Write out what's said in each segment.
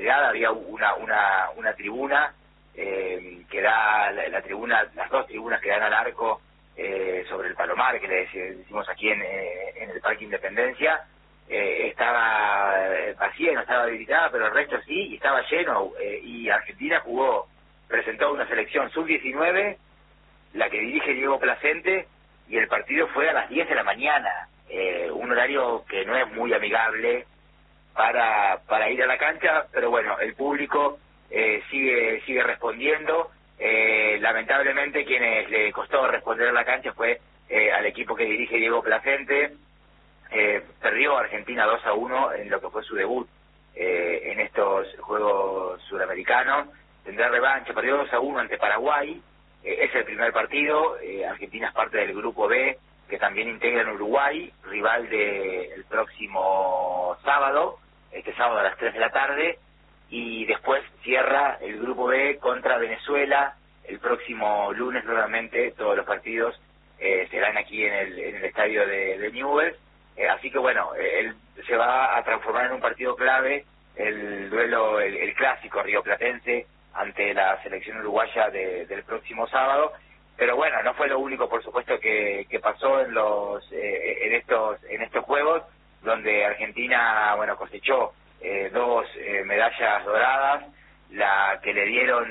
grada, había una tribuna que da la tribuna, las dos tribunas que dan al arco sobre el Palomar, que le decimos aquí en el Parque Independencia, estaba vacía, no estaba habilitada, pero el resto sí, y estaba lleno, y Argentina presentó una selección sub-19, la que dirige Diego Placente, y el partido fue a las 10 de la mañana, un horario que no es muy amigable para ir a la cancha, pero bueno, el público sigue respondiendo. Lamentablemente quienes le costó responder a la cancha fue al equipo que dirige Diego Placente. Perdió Argentina 2-1 en lo que fue su debut en estos Juegos Suramericanos. Tendrá revancha, perdió 2-1 ante Paraguay. Es el primer partido. Argentina es parte del grupo B, que también integra en Uruguay, rival del próximo sábado, este sábado a las 3 de la tarde, y después cierra el grupo B contra Venezuela el próximo lunes. Nuevamente todos los partidos serán aquí en el estadio de Newell's, así que bueno, él se va a transformar en un partido clave, el duelo, el clásico rioplatense ante la selección uruguaya del próximo sábado. Pero bueno, no fue lo único, por supuesto, que pasó en estos juegos, donde Argentina, bueno, cosechó dos medallas doradas, la que le dieron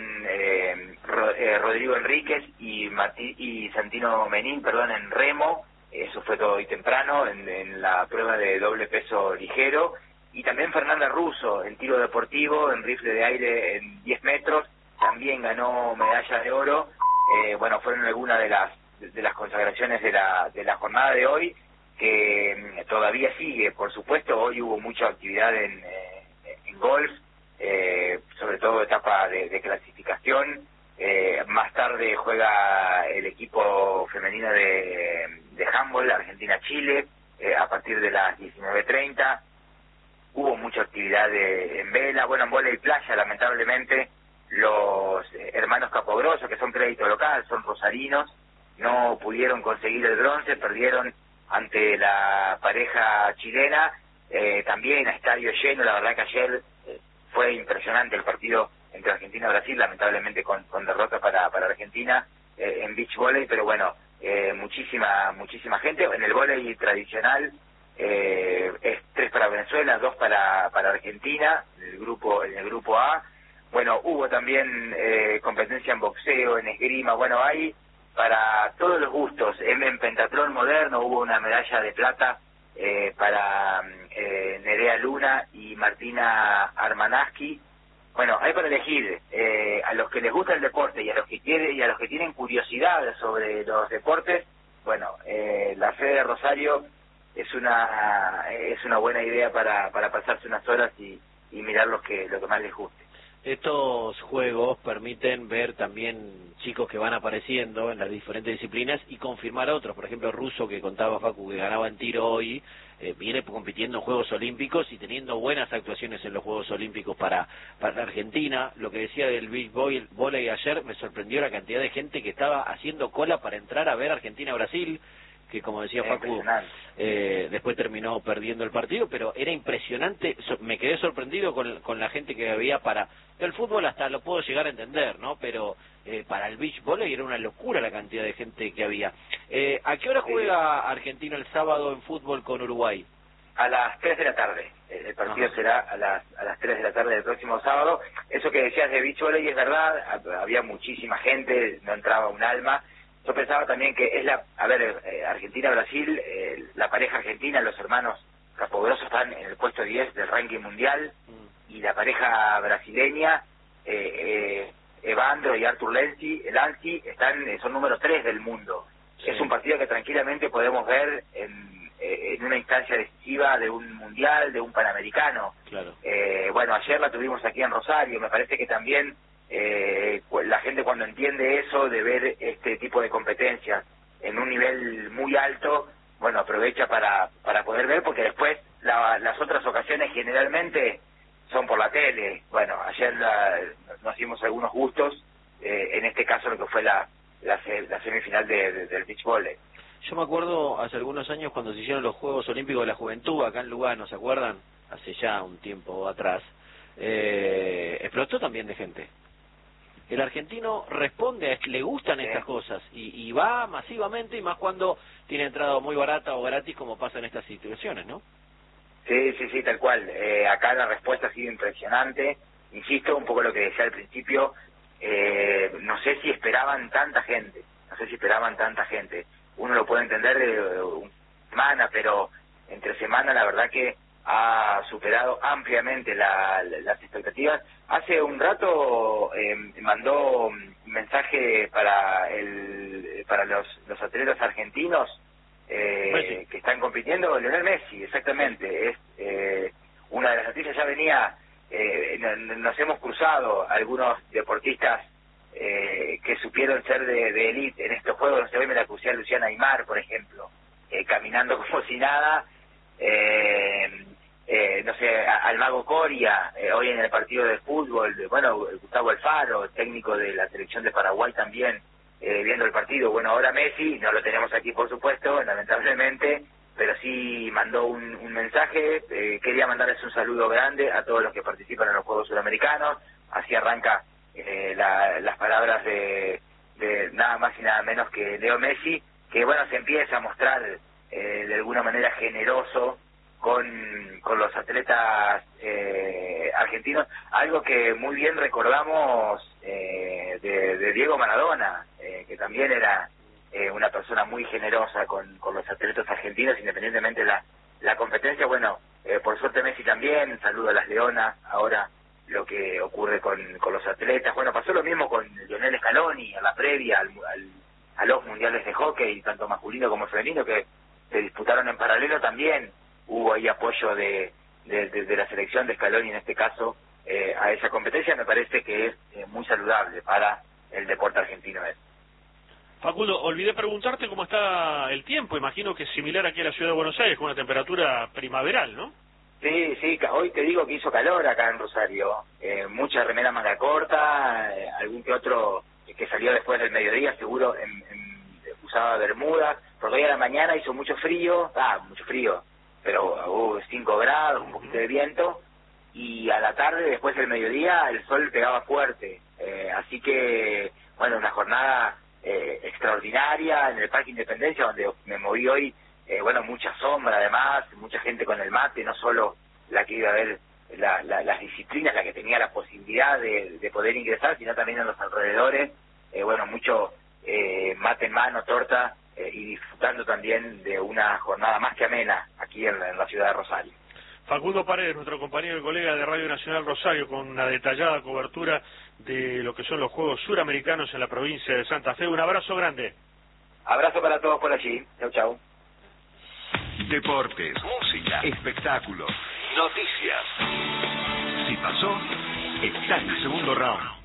Rodrigo Enríquez y Santino Menín, en remo. Eso fue todo hoy temprano en la prueba de doble peso ligero, y también Fernanda Russo en tiro deportivo, en rifle de aire en 10 metros, también ganó medalla de oro. Bueno, fueron algunas de las consagraciones de la jornada de hoy, que todavía sigue, por supuesto. Hoy hubo mucha actividad en golf, sobre todo etapa de clasificación. Más tarde juega el equipo femenino de handball, Argentina-Chile, a partir de las 19:30. Hubo mucha actividad en vela, bueno, en vóley playa, lamentablemente. Los hermanos Capogrosso, que son crédito local, son rosarinos, no pudieron conseguir el bronce, perdieron ante la pareja chilena, también a estadio lleno. La verdad que ayer fue impresionante el partido entre Argentina y Brasil, lamentablemente con derrota para Argentina en beach volley, pero bueno, muchísima gente. En el volley tradicional es 3 para Venezuela, 2 para Argentina, en el grupo A. Bueno, hubo también competencia en boxeo, en esgrima. Bueno, hay para todos los gustos. En pentatlón moderno hubo una medalla de plata para Nerea Luna y Martina Armanaski. Bueno, hay para elegir. A los que les gusta el deporte y a los que tienen curiosidad sobre los deportes, bueno, la sede de Rosario es una buena idea para pasarse unas horas y mirar lo que más les guste. Estos juegos permiten ver también chicos que van apareciendo en las diferentes disciplinas y confirmar a otros. Por ejemplo, Russo, que contaba Facu, que ganaba en tiro hoy, viene compitiendo en Juegos Olímpicos y teniendo buenas actuaciones en los Juegos Olímpicos para Argentina. Lo que decía del beach volley ayer, me sorprendió la cantidad de gente que estaba haciendo cola para entrar a ver Argentina-Brasil, que como decía Facu, después terminó perdiendo el partido, pero era impresionante. Me quedé sorprendido con la gente que había para el fútbol. Hasta lo puedo llegar a entender, ¿no? Pero para el beach volley era una locura la cantidad de gente que había. ¿A qué hora juega Argentina el sábado en fútbol con Uruguay? A las 3 de la tarde. El partido será a las 3 de la tarde del próximo sábado. Eso que decías de beach volley es verdad, había muchísima gente, no entraba un alma. Yo pensaba también que Argentina-Brasil, la pareja argentina, los hermanos Capogrosso están en el puesto 10 del ranking mundial, y la pareja brasileña, Evandro y Arthur Lanzi son número 3 del mundo. Sí. Es un partido que tranquilamente podemos ver en una instancia decisiva de un mundial, de un panamericano. Claro. Bueno, ayer la tuvimos aquí en Rosario. Me parece que también la gente, cuando entiende eso de ver este tipo de competencias en un nivel muy alto, bueno, aprovecha para poder ver, porque después las otras ocasiones generalmente son por la tele. Bueno, ayer nos dimos algunos gustos, en este caso lo que fue la semifinal del beach volley. Yo me acuerdo hace algunos años cuando se hicieron los Juegos Olímpicos de la Juventud acá en Lugano, ¿se acuerdan? Hace ya un tiempo atrás. explotó también de gente. El argentino responde, le gustan estas cosas y va masivamente, y más cuando tiene entrada muy barata o gratis, como pasa en estas situaciones, ¿no? Sí, tal cual. Acá la respuesta ha sido impresionante. Insisto, un poco lo que decía al principio, no sé si esperaban tanta gente, Uno lo puede entender de una semana, pero entre semana la verdad que ha superado ampliamente las expectativas. Hace un rato mandó un mensaje para los atletas argentinos que están compitiendo, Lionel Messi, exactamente. Es una de las noticias, ya venía, nos hemos cruzado algunos deportistas que supieron ser de élite en estos juegos. No sé, hoy me la crucé a Luciana Aymar, por ejemplo, caminando como si nada. No sé, al Mago Coria, hoy en el partido de fútbol, bueno, Gustavo Alfaro, técnico de la selección de Paraguay también, viendo el partido. Bueno, ahora Messi, no lo tenemos aquí por supuesto, lamentablemente, pero sí mandó un mensaje. Quería mandarles un saludo grande a todos los que participan en los Juegos Suramericanos. Así arranca las palabras de nada más y nada menos que Leo Messi, que bueno, se empieza a mostrar de alguna manera generoso con los atletas argentinos, algo que muy bien recordamos de Diego Maradona, que también era una persona muy generosa con los atletas argentinos, independientemente de la competencia. Bueno, por suerte Messi también, saludo a las Leonas. Ahora lo que ocurre con los atletas, bueno, pasó lo mismo con Lionel Scaloni a la previa a los mundiales de hockey, tanto masculino como femenino, que se disputaron en paralelo. También hubo ahí apoyo de la selección de Scaloni en este caso a esa competencia. Me parece que es muy saludable para el deporte argentino. Facundo, olvidé preguntarte cómo está el tiempo. Imagino que es similar aquí a la ciudad de Buenos Aires, con una temperatura primaveral, ¿no? Sí, hoy te digo que hizo calor acá en Rosario. Mucha remera manga corta, algún que otro que salió después del mediodía, seguro usaba bermudas, porque hoy a la mañana hizo mucho frío, pero hubo 5 grados, un poquito de viento, y a la tarde, después del mediodía, el sol pegaba fuerte. Así que, bueno, una jornada extraordinaria en el Parque Independencia, donde me moví hoy. Bueno, mucha sombra además, mucha gente con el mate, no solo la que iba a ver las disciplinas, la que tenía la posibilidad de poder ingresar, sino también en los alrededores. Bueno, mucho mate en mano, torta, y disfrutando también de una jornada más que amena aquí en la ciudad de Rosario. Facundo Paredes, nuestro compañero y colega de Radio Nacional Rosario, con una detallada cobertura de lo que son los Juegos Suramericanos en la provincia de Santa Fe. Un abrazo grande. Abrazo para todos por allí. Chau. Deportes, música, espectáculos, noticias. Si pasó, está en el segundo round.